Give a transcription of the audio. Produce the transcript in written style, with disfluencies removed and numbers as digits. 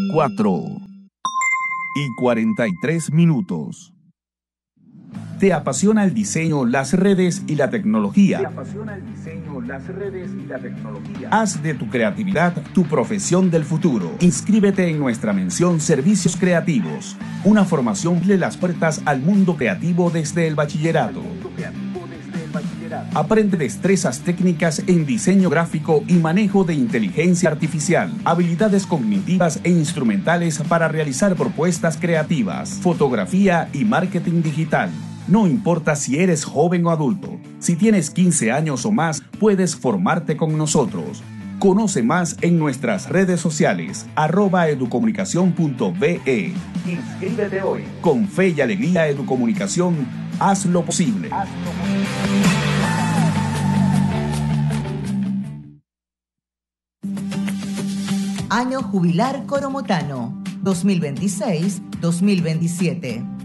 4:43. ¿Te apasiona el diseño, las redes y la tecnología? Haz de tu creatividad tu profesión del futuro. Inscríbete en nuestra mención Servicios Creativos, una formación de las puertas al mundo creativo desde el bachillerato. Aprende destrezas técnicas en diseño gráfico y manejo de inteligencia artificial, habilidades cognitivas e instrumentales para realizar propuestas creativas, fotografía y marketing digital. No importa si eres joven o adulto, si tienes 15 años o más, puedes formarte con nosotros. Conoce más en nuestras redes sociales, @educomunicacion.be. Inscríbete hoy. Con fe y alegría, Educomunicación, haz lo posible. Año Jubilar Coromotano, 2026-2027.